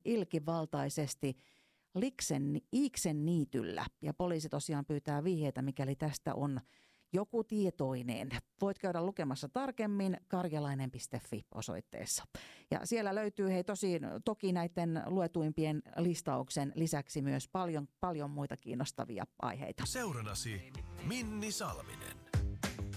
ilkivaltaisesti Iiksen niityllä. Ja poliisi tosiaan pyytää vihjeitä, mikäli tästä on joku tietoinen. Voit käydä lukemassa tarkemmin karjalainen.fi osoitteessa. Ja siellä löytyy toki näiden luetuimpien listauksen lisäksi myös paljon muita kiinnostavia aiheita. Seurannasi Minni Salminen.